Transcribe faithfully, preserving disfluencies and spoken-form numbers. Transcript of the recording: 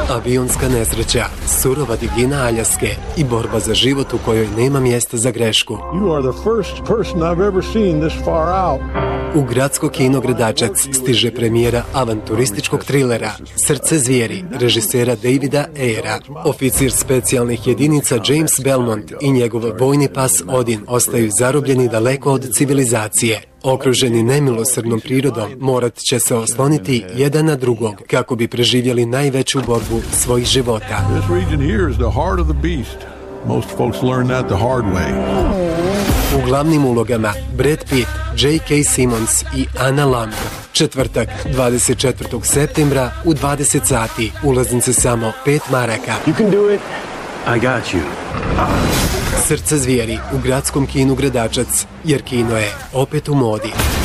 Avionska nesreća, surova divljina Aljaske i borba za život u kojoj nema mjesta za grešku. You are the first person I've ever seen this far out. U gradsko kino Gradačac stiže premijera avanturističkog trilera Srce zvijeri, režisera Davida Ayera. Oficir specijalnih jedinica James Belmont i njegov vojni pas Odin ostaju zarobljeni daleko od civilizacije. Okruženi nemilosrdnom prirodom, morat će se osloniti jedan na drugog kako bi preživjeli najveću borbu svojih života. This region here is the heart of the beast. Most folks learn that the hard way. U glavnim ulogama Brad Pitt, J K. Simmons i Anna Lamb. Četvrtak, dvadeset četvrtog septembra u dvadeset sati. Ulaznice samo pet maraka. You can do it. I got you. Srce zvijeri u gradskom kinu Gradačac, jer kino je opet u modi.